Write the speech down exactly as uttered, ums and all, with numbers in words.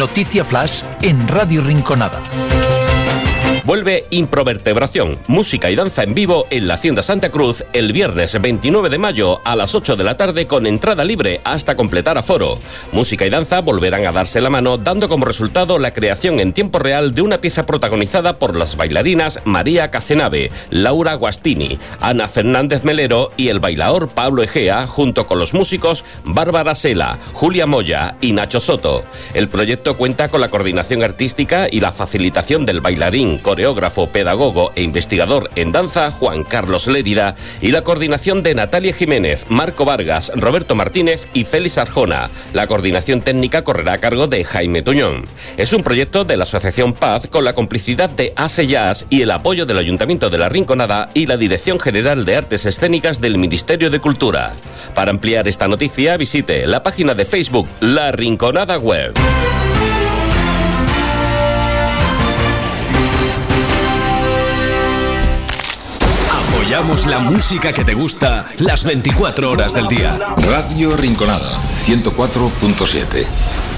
Noticia Flash en Radio Rinconada. Vuelve Improvertebración, música y danza en vivo en la Hacienda Santa Cruz el viernes veintinueve de mayo a las ocho de la tarde con entrada libre hasta completar aforo. Música y danza volverán a darse la mano, dando como resultado la creación en tiempo real de una pieza protagonizada por las bailarinas María Cacenave, Laura Guastini, Ana Fernández Melero y el bailaor Pablo Egea, junto con los músicos Bárbara Sela, Julia Moya y Nacho Soto. El proyecto cuenta con la coordinación artística y la facilitación del bailarín, coreógrafo, pedagogo e investigador en danza Juan Carlos Lérida y la coordinación de Natalia Jiménez, Marco Vargas, Roberto Martínez y Félix Arjona. La coordinación técnica correrá a cargo de Jaime Tuñón. Es un proyecto de la Asociación Paz con la complicidad de Ase Jazz y el apoyo del Ayuntamiento de La Rinconada y la Dirección General de Artes Escénicas del Ministerio de Cultura. Para ampliar esta noticia, visite la página de Facebook La Rinconada Web. Apoyamos la música que te gusta las veinticuatro horas del día. Radio Rinconada, ciento cuatro punto siete.